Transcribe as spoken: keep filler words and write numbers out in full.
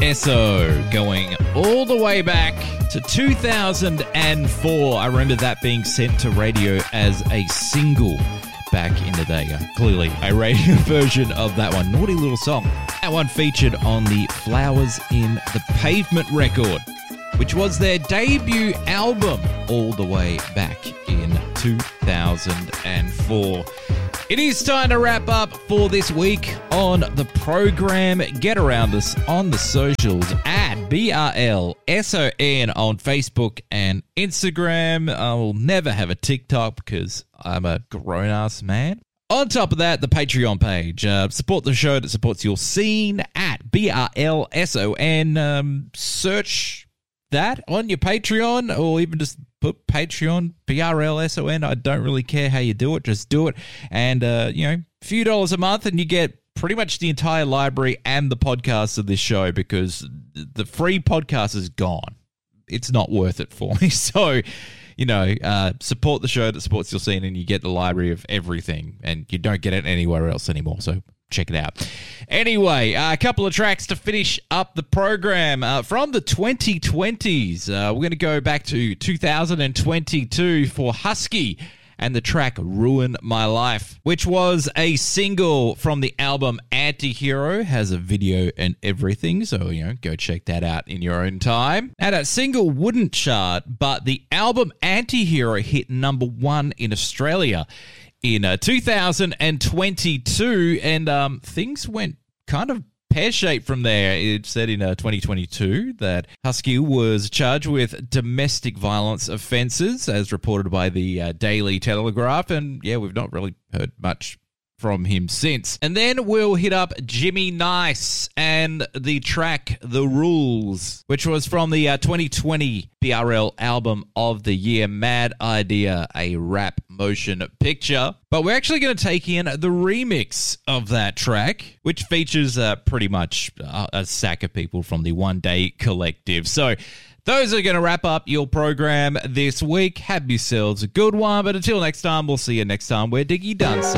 S O, going all the way back to two thousand four. I remember that being sent to radio as a single back in the day. Uh, clearly a radio version of that one. Naughty little song. That one featured on the Flowers in the Pavement record, which was their debut album all the way back in two thousand four. It is time to wrap up for this week on the program. Get around us on the socials at B R L S O N on Facebook and Instagram. I will never have a TikTok because I'm a grown-ass man. On top of that, the Patreon page. Uh, support the show that supports your scene at B R L S O N. Um, search that on your Patreon, or even just put Patreon, B R L S O N. I don't really care how you do it. Just do it. And, uh, you know, a few dollars a month and you get pretty much the entire library and the podcasts of this show, because the free podcast is gone. It's not worth it for me. So, you know, uh, support the show that supports your scene and you get the library of everything, and you don't get it anywhere else anymore. So check it out. Anyway, uh, a couple of tracks to finish up the program. Uh, from the twenty twenties, uh, we're going to go back to two thousand twenty-two for Husky and the track Ruin My Life, which was a single from the album Antihero. Has a video and everything, so, you know, go check that out in your own time. Now, that single wouldn't chart, but the album Antihero hit number one in Australia in uh, two thousand twenty-two, and um, things went kind of pear-shaped from there. It said in uh, twenty twenty-two that Husky was charged with domestic violence offences, as reported by the uh, Daily Telegraph, and yeah, we've not really heard much from him since. And then we'll hit up Jimmy Nice and the track The Rules, which was from the uh, twenty twenty B R L album of the year, Mad Idea, a rap motion picture. But we're actually going to take in the remix of that track, which features uh, pretty much a, a sack of people from the One Day Collective. So those are going to wrap up your program this week. Have yourselves a good one. But until next time, we'll see you next time. We're Diggy Dunson.